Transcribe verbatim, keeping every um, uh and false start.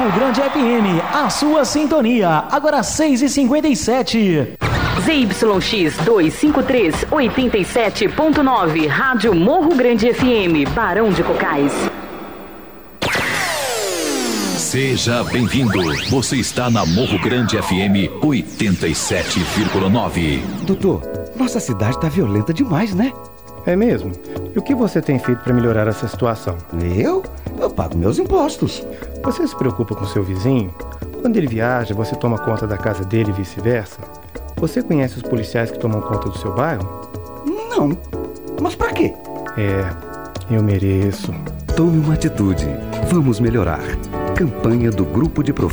Morro Grande F M, a sua sintonia. Agora seis e cinquenta e sete. Z Y X duzentos e cinquenta e três, oitenta e sete ponto nove, Rádio Morro Grande F M, Barão de Cocais. Seja bem-vindo. Você está na Morro Grande F M oitenta e sete vírgula nove. Doutor, nossa cidade está violenta demais, né? É mesmo? E o que você tem feito para melhorar essa situação? Eu? Eu pago meus impostos. Você se preocupa com seu vizinho? Quando ele viaja, você toma conta da casa dele e vice-versa? Você conhece os policiais que tomam conta do seu bairro? Não. Mas para quê? É, eu mereço. Tome uma atitude. Vamos melhorar. Campanha do Grupo de